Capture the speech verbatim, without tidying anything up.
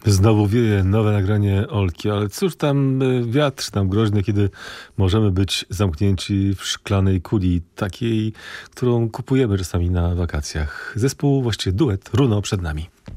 Znowu wieje nowe nagranie Olki, ale cóż tam y, wiatr tam groźny, kiedy możemy być zamknięci w szklanej kuli, takiej, którą kupujemy czasami na wakacjach. Zespół, właściwie duet, Runo przed nami.